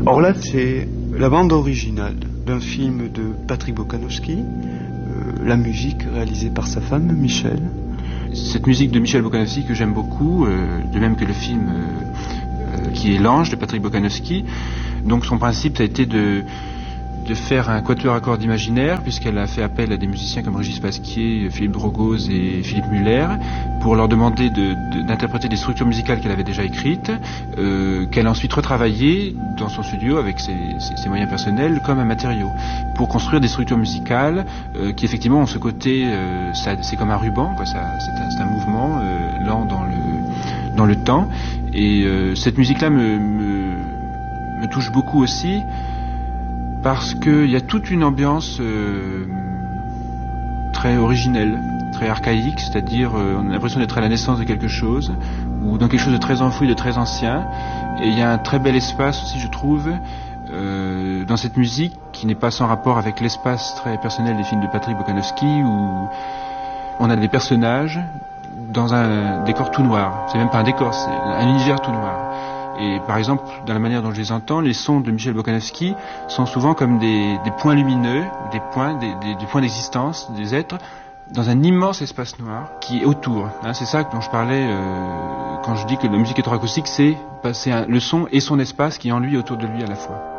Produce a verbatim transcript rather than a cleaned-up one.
Orlat, c'est la bande originale d'un film de Patrick Bokanowski, euh, la musique réalisée par sa femme, Michel. Cette musique de Michel Bokanowski que j'aime beaucoup, euh, de même que le film euh, euh, qui est L'Ange de Patrick Bokanowski. Donc son principe a été de, de faire un quatuor à cordes imaginaire, puisqu'elle a fait appel à des musiciens comme Régis Pasquier, Philippe Drogoz et Philippe Muller, pour leur demander de, de, d'interpréter des structures musicales qu'elle avait déjà écrites, euh, qu'elle a ensuite retravaillées dans son studio avec ses, ses, ses moyens personnels comme un matériau, pour construire des structures musicales euh, qui effectivement ont ce côté, euh, ça, c'est comme un ruban, quoi, ça, c'est, un, c'est un mouvement euh, lent dans le, dans le temps. Et euh, cette musique-là me, me, me touche beaucoup aussi, parce qu'il y a toute une ambiance euh, très originelle, très archaïque, c'est-à-dire euh, on a l'impression d'être à la naissance de quelque chose, ou dans quelque chose de très enfoui, de très ancien. Et il y a un très bel espace aussi, je trouve, euh, dans cette musique, qui n'est pas sans rapport avec l'espace très personnel des films de Patrick Bokanowski, où on a des personnages dans un décor tout noir. C'est même pas un décor, c'est un univers tout noir. Et par exemple, dans la manière dont je les entends, les sons de Michel Bokanowski sont souvent comme des, des points lumineux, des points, des, des, des points d'existence des êtres, dans un immense espace noir qui est autour. Hein, c'est ça dont je parlais euh, quand je dis que la musique électroacoustique, c'est passer un, le son et son espace qui est en lui et autour de lui à la fois.